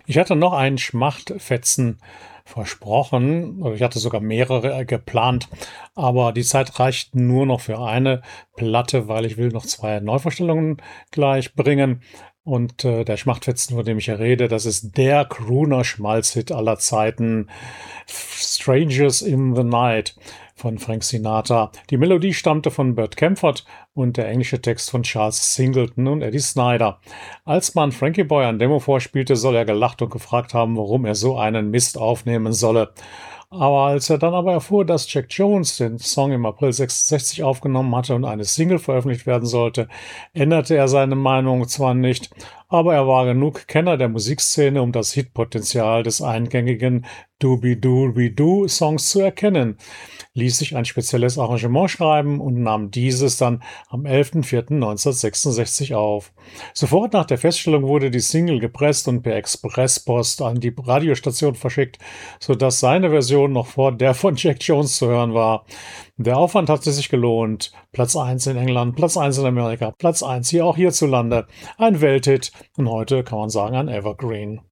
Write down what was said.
Ich hatte noch einen Schmachtfetzen versprochen, oder ich hatte sogar mehrere geplant, aber die Zeit reicht nur noch für eine Platte, weil ich will noch 2 Neuvorstellungen gleich bringen. Und der Schmachtfetzen, von dem ich hier rede, das ist der Crooner-Schmalzhit aller Zeiten, Strangers in the Night von Frank Sinatra. Die Melodie stammte von Burt Kaempfert und der englische Text von Charles Singleton und Eddie Snider. Als man Frankie Boy ein Demo vorspielte, soll er gelacht und gefragt haben, warum er so einen Mist aufnehmen solle. Aber als er dann aber erfuhr, dass Jack Jones den Song im April 66 aufgenommen hatte und eine Single veröffentlicht werden sollte, änderte er seine Meinung zwar nicht, aber er war genug Kenner der Musikszene, um das Hitpotenzial des eingängigen Doobie-Doo-Songs zu erkennen, ließ sich ein spezielles Arrangement schreiben und nahm dieses dann am 11.04.1966 auf. Sofort nach der Feststellung wurde die Single gepresst und per Expresspost an die Radiostation verschickt, sodass seine Version noch vor der von Jack Jones zu hören war. Der Aufwand hatte sich gelohnt. Platz 1 in England, Platz 1 in Amerika, Platz 1 hier auch hierzulande. Ein Welthit und heute kann man sagen ein Evergreen.